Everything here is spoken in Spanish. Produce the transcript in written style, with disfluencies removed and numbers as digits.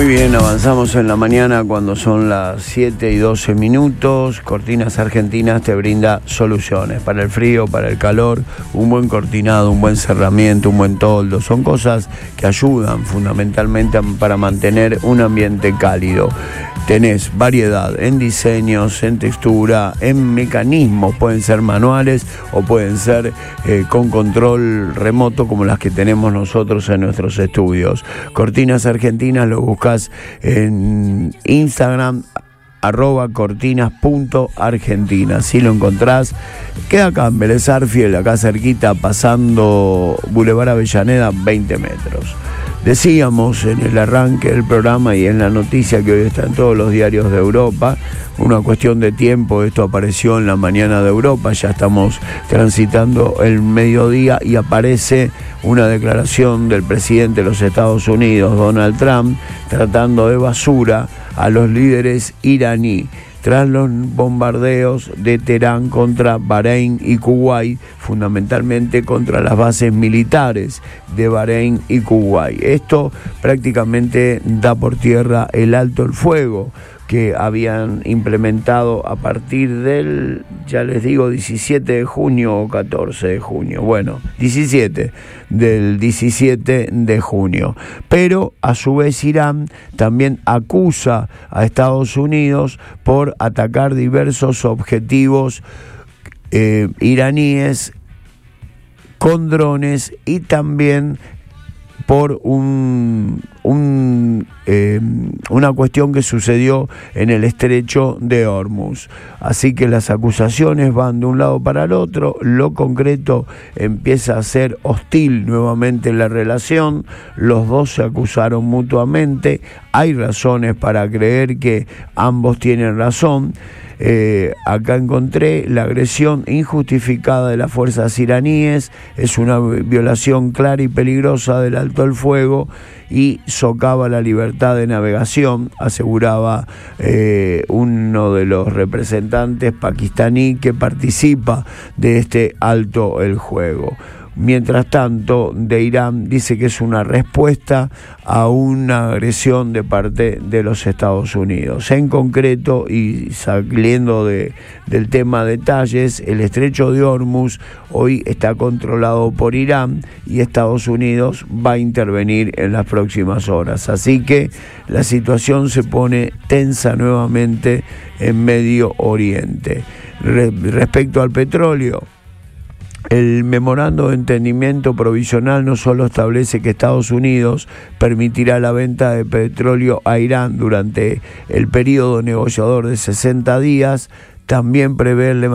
Muy bien, avanzamos en la mañana cuando son las 7:12. Cortinas Argentinas te brinda soluciones para el frío, para el calor, un buen cortinado, un buen cerramiento, un buen toldo. Son cosas que ayudan fundamentalmente para mantener un ambiente cálido. Tenés variedad en diseños, en textura, en mecanismos. Pueden ser manuales o pueden ser con control remoto como las que tenemos nosotros en nuestros estudios. Cortinas Argentinas lo buscas en Instagram, @cortinas.argentina. Si lo encontrás, queda acá en Vélez Arfiel, acá cerquita, pasando Boulevard Avellaneda, 20 metros. Decíamos en el arranque del programa y en la noticia que hoy está en todos los diarios de Europa, una cuestión de tiempo, esto apareció en la mañana de Europa, ya estamos transitando el mediodía y aparece una declaración del presidente de los Estados Unidos, Donald Trump, tratando de basura a los líderes iraní tras los bombardeos de Teherán contra Bahrein y Kuwait, fundamentalmente contra las bases militares de Bahrein y Kuwait. Esto prácticamente da por tierra el alto el fuego que habían implementado a partir del, ya les digo, 17 de junio o 14 de junio. Bueno, 17 de junio. Pero a su vez Irán también acusa a Estados Unidos por atacar diversos objetivos iraníes con drones y también por una cuestión que sucedió en el estrecho de Hormuz. Así que las acusaciones van de un lado para el otro, lo concreto empieza a ser hostil nuevamente la relación, los dos se acusaron mutuamente, hay razones para creer que ambos tienen razón. Acá encontré la agresión injustificada de las fuerzas iraníes, es una violación clara y peligrosa del alto el fuego y socava la libertad de navegación, aseguraba uno de los representantes pakistaní que participa de este alto el fuego. Mientras tanto, de Irán dice que es una respuesta a una agresión de parte de los Estados Unidos. En concreto, y saliendo del tema detalles, el estrecho de Hormuz hoy está controlado por Irán y Estados Unidos va a intervenir en las próximas horas. Así que la situación se pone tensa nuevamente en Medio Oriente. Respecto al petróleo, el memorando de entendimiento provisional no solo establece que Estados Unidos permitirá la venta de petróleo a Irán durante el periodo negociador de 60 días, también prevé el